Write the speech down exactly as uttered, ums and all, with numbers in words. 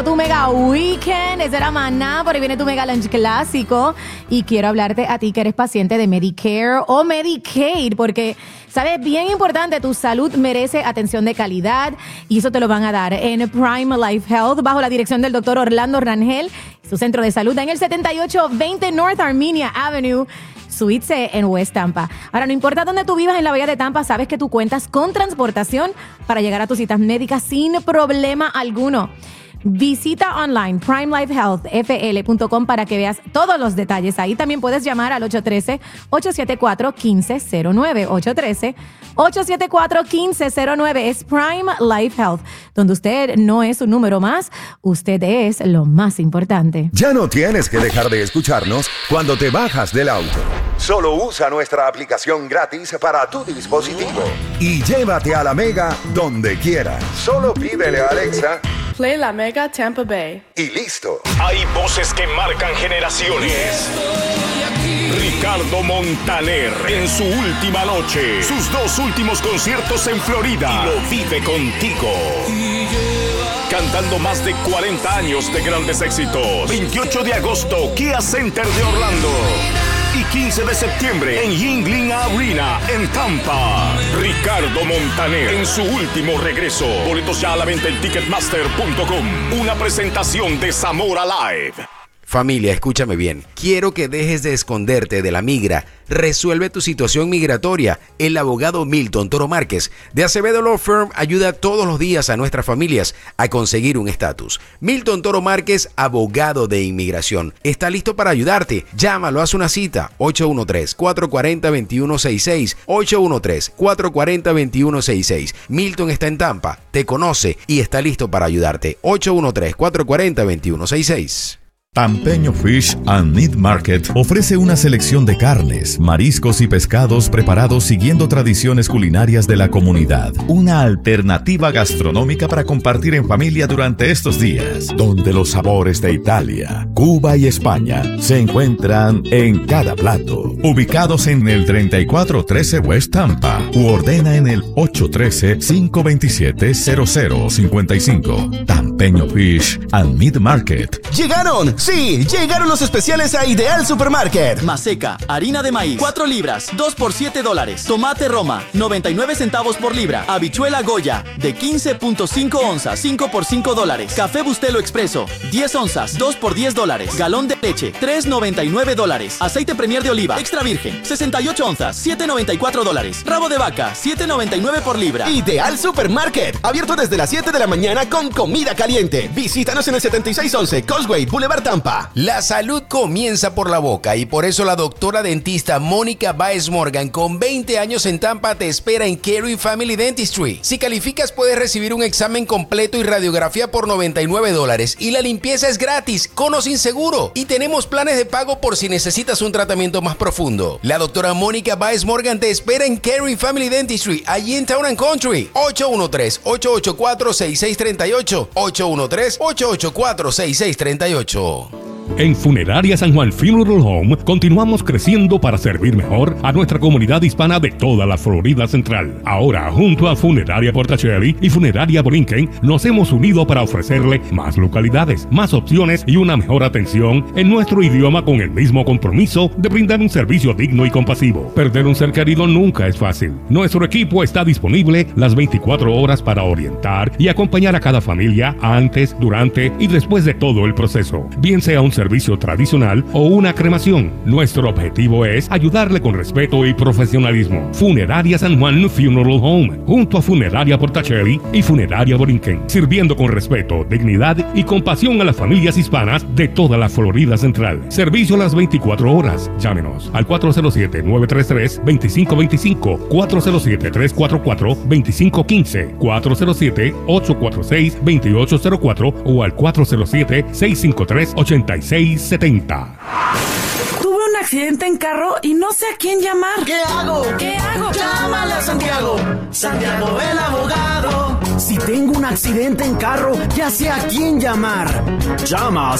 Tu mega weekend es de la maná, por ahí viene tu mega lunch clásico y quiero hablarte a ti que eres paciente de Medicare o Medicaid porque, sabes, bien importante, tu salud merece atención de calidad y eso te lo van a dar en Prime Life Health bajo la dirección del doctor Orlando Rangel, su centro de salud en el setenta y ocho veinte North Armenia Avenue, Suite C en West Tampa. Ahora, no importa dónde tú vivas en la Bahía de Tampa, sabes que tú cuentas con transportación para llegar a tus citas médicas sin problema alguno. Visita online prime life health f l punto com para que veas todos los detalles. Ahí también puedes llamar al ocho uno tres, ocho siete cuatro, uno cinco cero nueve. ocho uno tres, ocho siete cuatro, uno cinco cero nueve. Es Prime Life Health, donde usted no es un número más, usted es lo más importante. Ya no tienes que dejar de escucharnos cuando te bajas del auto. Solo usa nuestra aplicación gratis para tu dispositivo y llévate a la Mega donde quieras. Solo pídele a Alexa Play La Mega Tampa Bay. Y listo. Hay voces que marcan generaciones. Ricardo Montaner en su última noche. Sus dos últimos conciertos en Florida. Y lo vive contigo. Cantando más de cuarenta años de grandes éxitos. veintiocho de agosto, Kia Center de Orlando. Y quince de septiembre en Yuengling Arena en Tampa. Ricardo Montaner en su último regreso. Boletos ya a la venta en ticketmaster punto com. Una presentación de Zamora Live. Familia, escúchame bien. Quiero que dejes de esconderte de la migra. Resuelve tu situación migratoria. El abogado Milton Toro Márquez de Acevedo Law Firm ayuda todos los días a nuestras familias a conseguir un estatus. Milton Toro Márquez, abogado de inmigración, está listo para ayudarte. Llámalo, haz una cita. ocho uno tres, cuatro cuatro cero, dos uno seis seis. ocho uno tres, cuatro cuatro cero, dos uno seis seis. Milton está en Tampa, te conoce y está listo para ayudarte. ocho uno tres, cuatro cuatro cero, dos uno seis seis. Tampeño Fish and Meat Market ofrece una selección de carnes, mariscos y pescados preparados siguiendo tradiciones culinarias de la comunidad. Una alternativa gastronómica para compartir en familia durante estos días, donde los sabores de Italia, Cuba y España se encuentran en cada plato. Ubicados en el treinta y cuatro trece West Tampa u ordena en el ocho uno tres, cinco dos siete, cero cero cinco cinco. Tampeño Fish and Meat Market. ¡Llegaron! ¡Sí! Llegaron los especiales a Ideal Supermarket. Maseca, harina de maíz, cuatro libras, dos por siete dólares. Tomate Roma, noventa y nueve centavos por libra. Habichuela Goya, de quince punto cinco onzas, cinco por cinco dólares. Café Bustelo Expreso, diez onzas, dos por diez dólares. Galón de leche, tres noventa y nueve dólares. Aceite Premier de oliva, extra virgen, sesenta y ocho onzas, siete noventa y cuatro dólares. Rabo de vaca, siete noventa y nueve por libra. Ideal Supermarket, abierto desde las siete de la mañana con comida caliente. Visítanos en el setenta y seis once Causeway Boulevard Tampa. La salud comienza por la boca y por eso la doctora dentista Mónica Baez Morgan, con veinte años en Tampa, te espera en Caring Family Dentistry. Si calificas, puedes recibir un examen completo y radiografía por noventa y nueve dólares y la limpieza es gratis, con o sin seguro. Y tenemos planes de pago por si necesitas un tratamiento más profundo. La doctora Mónica Baez Morgan te espera en Caring Family Dentistry, allí en Town and Country. ocho uno tres, ocho ocho cuatro, seis seis tres ocho. ocho uno tres, ocho ocho cuatro, seis seis tres ocho. En Funeraria San Juan Funeral Home continuamos creciendo para servir mejor a nuestra comunidad hispana de toda la Florida Central. Ahora, junto a Funeraria Portacelli y Funeraria Borinquen, nos hemos unido para ofrecerle más localidades, más opciones y una mejor atención en nuestro idioma, con el mismo compromiso de brindar un servicio digno y compasivo. Perder un ser querido nunca es fácil. Nuestro equipo está disponible las veinticuatro horas para orientar y acompañar a cada familia antes, durante y después de todo el proceso, bien sea un servicio tradicional o una cremación. Nuestro objetivo es ayudarle con respeto y profesionalismo. Funeraria San Juan Funeral Home, junto a Funeraria Portacelli y Funeraria Borinquen, sirviendo con respeto, dignidad y compasión a las familias hispanas de toda la Florida Central. Servicio a las veinticuatro horas. Llámenos al cuatro cero siete, nueve tres tres, dos cinco dos cinco, cuatro cero siete, tres cuatro cuatro, dos cinco uno cinco, cuatro cero siete, ocho cuatro seis, dos ocho cero cuatro o al cuatro cero siete, seis cinco tres, ocho seis siete cero. Tuve un accidente en carro y no sé a quién llamar. ¿Qué hago? ¿Qué hago? Llámale a Santiago. Santiago el abogado. Si tengo un accidente en carro, ya sé a quién llamar. Llama a